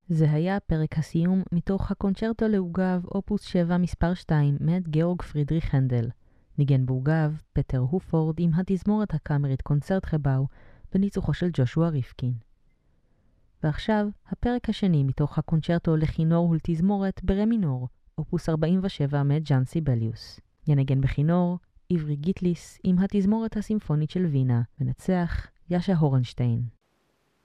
זה היה פרק הסיום מתוך הקונצ'רטו לעוגב אופוס 7 מספר 2 מאת גאורג פרידריך הנדל. ניגן בעוגב פטר הופורד עם התזמורת הקאמרית קונצרטחבאו בניצוחו של ג'ושוע ריפקין. ועכשיו הפרק השני מתוך הקונצ'רטו לכינור ולתזמורת ברה מינור, אופוס 47 מאת ג'אן סיבליוס. ינגן בכינור עברי גיטליס עם התזמורת הסימפונית של וינה, ונצח יאשה הורנשטיין.